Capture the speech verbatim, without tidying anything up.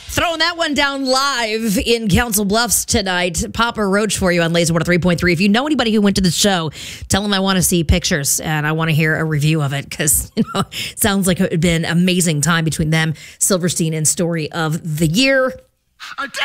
Throwing that one down live in Council Bluffs tonight. Papa Roach for you on Laser one oh three point three. If you know anybody who went to the show, tell them I want to see pictures and I want to hear a review of it because, you know, it sounds like it had been an amazing time between them, Silverstein, and Story of the Year.